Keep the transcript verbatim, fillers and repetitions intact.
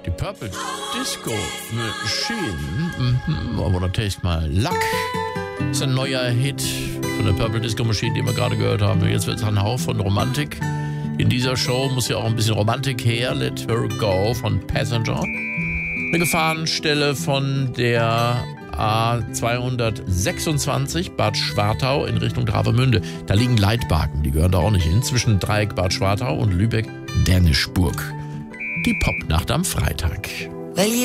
Die Purple Disco Machine. Mhm. Aber natürlich mal Luck. Das ist ein neuer Hit von der Purple Disco Machine, den wir gerade gehört haben. Jetzt wird es ein Hauch von Romantik. In dieser Show muss ja auch ein bisschen Romantik her. Let Her Go von Passenger. Eine Gefahrenstelle von der A zweihundertsechsundzwanzig Bad Schwartau in Richtung Travemünde. Da liegen Leitbarken, die gehören da auch nicht hin, zwischen Dreieck Bad Schwartau und Lübeck-Dernischburg. Die Popnacht am Freitag.